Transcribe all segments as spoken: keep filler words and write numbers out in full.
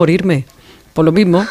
por irme, por lo mismo.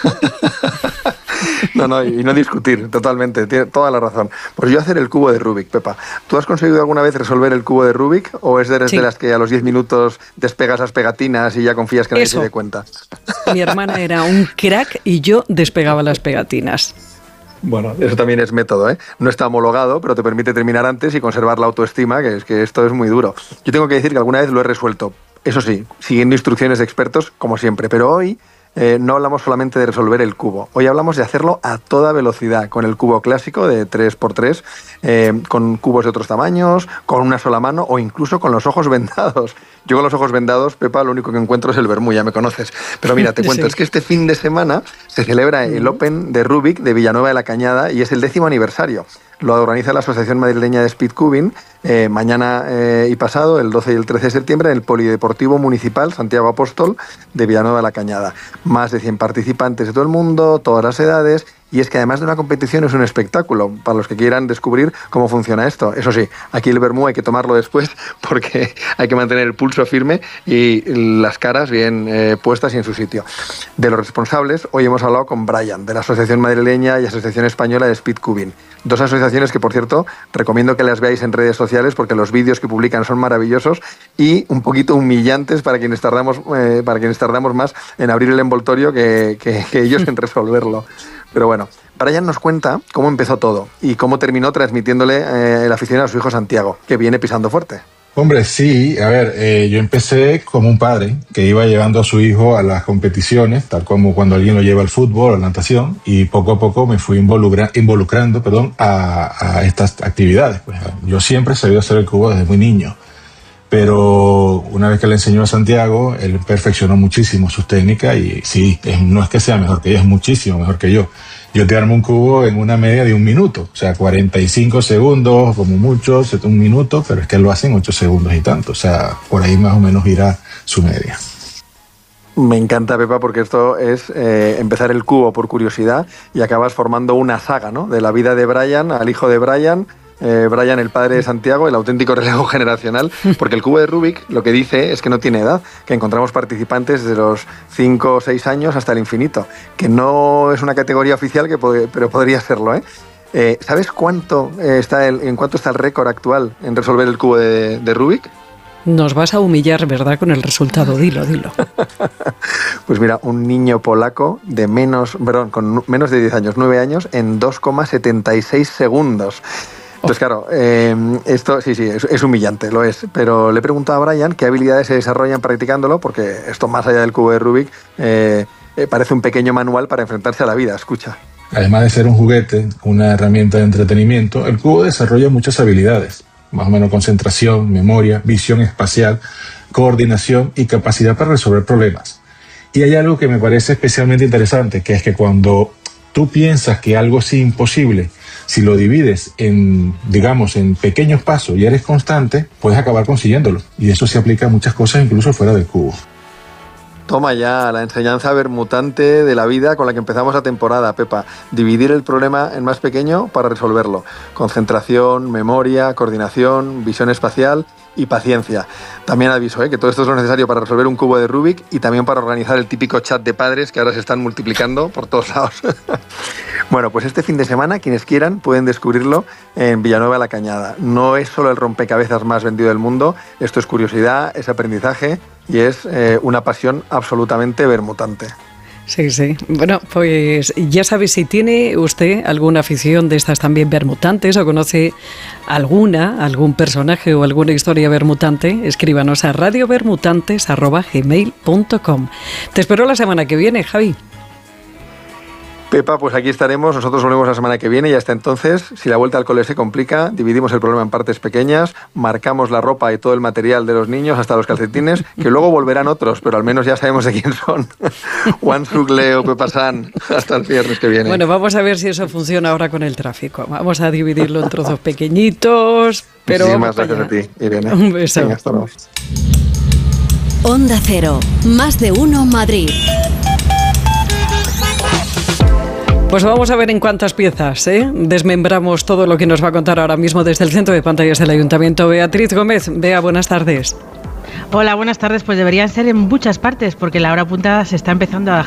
No, no, y no discutir, totalmente, tiene toda la razón. Pues yo hacer el cubo de Rubik, Pepa. ¿Tú has conseguido alguna vez resolver el cubo de Rubik o es de, sí. de las que a los diez minutos despegas las pegatinas y ya confías que nadie Eso. se dé cuenta? Mi hermana era un crack y yo despegaba las pegatinas. Bueno, eso también es método, ¿eh? No está homologado, pero te permite terminar antes y conservar la autoestima, que es que esto es muy duro. Yo tengo que decir que alguna vez lo he resuelto, eso sí, siguiendo instrucciones de expertos, como siempre, pero hoy eh, no hablamos solamente de resolver el cubo, hoy hablamos de hacerlo a toda velocidad, con el cubo clásico de tres por tres, eh, con cubos de otros tamaños, con una sola mano o incluso con los ojos vendados. Yo con los ojos vendados, Pepa, lo único que encuentro es el vermú, ya me conoces. Pero mira, te cuento, sí. es que este fin de semana se celebra el Open de Rubik de Villanueva de la Cañada y es el décimo aniversario. Lo organiza la Asociación Madrileña de Speedcubing eh, mañana eh, y pasado, el doce y el trece de septiembre, en el Polideportivo Municipal Santiago Apóstol de Villanueva de la Cañada. Más de cien participantes de todo el mundo, todas las edades. Y es que además de una competición es un espectáculo para los que quieran descubrir cómo funciona esto. Eso sí, aquí el vermú hay que tomarlo después porque hay que mantener el pulso firme y las caras bien eh, puestas y en su sitio. De los responsables, hoy hemos hablado con Brian, de la Asociación Madrileña y Asociación Española de Speedcubing. Dos asociaciones que, por cierto, recomiendo que las veáis en redes sociales porque los vídeos que publican son maravillosos y un poquito humillantes para quienes tardamos, eh, para quienes tardamos más en abrir el envoltorio que, que, que ellos en resolverlo. Pero bueno, Brian nos cuenta cómo empezó todo y cómo terminó transmitiéndole eh, el aficionado a su hijo Santiago, que viene pisando fuerte. Hombre, sí, a ver, eh, yo empecé como un padre que iba llevando a su hijo a las competiciones, tal como cuando alguien lo lleva al fútbol o a la natación, y poco a poco me fui involucra- involucrando perdón, a, a estas actividades. Pues, yo siempre he sabido hacer el cubo desde muy niño. Pero una vez que le enseñó a Santiago, él perfeccionó muchísimo sus técnicas y sí, es, no es que sea mejor que ella, es muchísimo mejor que yo. Yo te armo un cubo en una media de un minuto, o sea, cuarenta y cinco segundos, como mucho, un minuto, pero es que él lo hace en ocho segundos y tanto, o sea, por ahí más o menos irá su media. Me encanta, Pepa, porque esto es eh, empezar el cubo por curiosidad y acabas formando una saga, ¿no? De la vida de Brian al hijo de Brian, Eh, Brian, el padre de Santiago, el auténtico relevo generacional, porque el cubo de Rubik lo que dice es que no tiene edad, que encontramos participantes desde los cinco o seis años hasta el infinito, que no es una categoría oficial, que pod- pero podría serlo, ¿eh? Eh, ¿Sabes cuánto eh, está el, en cuánto está el récord actual en resolver el cubo de, de Rubik? Nos vas a humillar, ¿verdad?, con el resultado. Dilo, dilo. Pues mira, un niño polaco de menos, perdón, con menos de diez años, nueve años, en dos coma setenta y seis segundos. Entonces, claro, eh, esto sí, sí, es, es humillante, lo es. Pero le he preguntado a Brian qué habilidades se desarrollan practicándolo, porque esto, más allá del cubo de Rubik, eh, eh, parece un pequeño manual para enfrentarse a la vida. Escucha. Además de ser un juguete, una herramienta de entretenimiento, el cubo desarrolla muchas habilidades, más o menos concentración, memoria, visión espacial, coordinación y capacidad para resolver problemas. Y hay algo que me parece especialmente interesante, que es que cuando tú piensas que algo es imposible, si lo divides en, digamos, en pequeños pasos y eres constante, puedes acabar consiguiéndolo. Y eso se aplica a muchas cosas, incluso fuera del cubo. Toma ya la enseñanza vermutante de la vida con la que empezamos la temporada, Pepa. Dividir el problema en más pequeño para resolverlo. Concentración, memoria, coordinación, visión espacial y paciencia. También aviso, ¿eh?, que todo esto es lo necesario para resolver un cubo de Rubik y también para organizar el típico chat de padres que ahora se están multiplicando por todos lados. Bueno, pues este fin de semana, quienes quieran, pueden descubrirlo en Villanueva de la Cañada. No es solo el rompecabezas más vendido del mundo, esto es curiosidad, es aprendizaje y es eh, una pasión absolutamente vermutante. Sí, sí. Bueno, pues ya sabes, si tiene usted alguna afición de estas también vermutantes o conoce alguna, algún personaje o alguna historia vermutante, escríbanos a radiovermutantes arroba gmail punto com. Te espero la semana que viene, Javi. Pepa, pues aquí estaremos, nosotros volvemos la semana que viene y hasta entonces, si la vuelta al cole se complica, dividimos el problema en partes pequeñas, marcamos la ropa y todo el material de los niños, hasta los calcetines, que luego volverán otros, pero al menos ya sabemos de quién son. Juan Suk, Leo, Pepa San, hasta el viernes que viene. Bueno, vamos a ver si eso funciona ahora con el tráfico. Vamos a dividirlo en trozos pequeñitos, pero sí, vamos más gracias a ti, Irene. Un beso. Venga, hasta luego. Onda Cero, más de uno Madrid. Pues vamos a ver en cuántas piezas ¿eh? desmembramos todo lo que nos va a contar ahora mismo desde el centro de pantallas del Ayuntamiento. Beatriz Gómez. Bea, buenas tardes. Hola, buenas tardes. Pues deberían ser en muchas partes, porque la hora punta se está empezando a